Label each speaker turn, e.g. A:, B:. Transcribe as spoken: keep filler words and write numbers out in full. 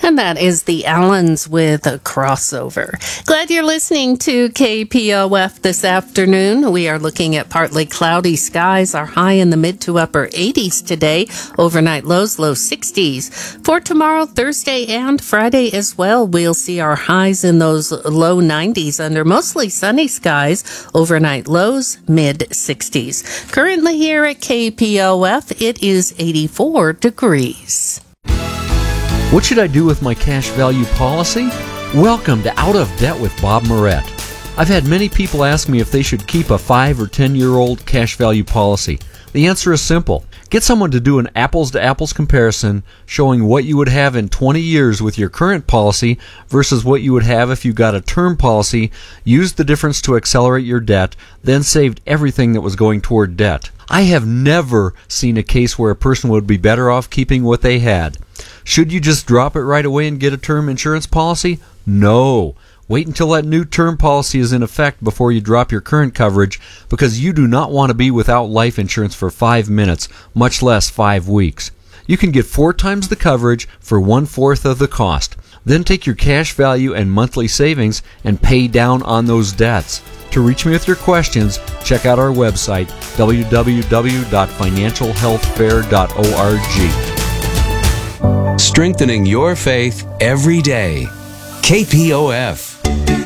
A: And that is the Allens with a Crossover. Glad you're listening to K P O F this afternoon. We are looking at partly cloudy skies. Our high in the mid to upper eighties today. Overnight lows, low sixties. For tomorrow, Thursday, and Friday as well, we'll see our highs in those low nineties under mostly sunny skies. Overnight lows, mid sixties. Currently here at K P O F, it is eighty-four degrees.
B: What should I do with my cash value policy? Welcome to Out of Debt with Bob Moret. I've had many people ask me if they should keep a five or ten year old cash value policy. The answer is simple. Get someone to do an apples to apples comparison showing what you would have in twenty years with your current policy versus what you would have if you got a term policy, used the difference to accelerate your debt, then saved everything that was going toward debt. I have never seen a case where a person would be better off keeping what they had. Should you just drop it right away and get a term insurance policy? No. Wait until that new term policy is in effect before you drop your current coverage, because you do not want to be without life insurance for five minutes, much less five weeks. You can get four times the coverage for one-fourth of the cost. Then take your cash value and monthly savings and pay down on those debts. To reach me with your questions, check out our website, w w w dot financial health fair dot org.
C: Strengthening your faith every day. K P O F.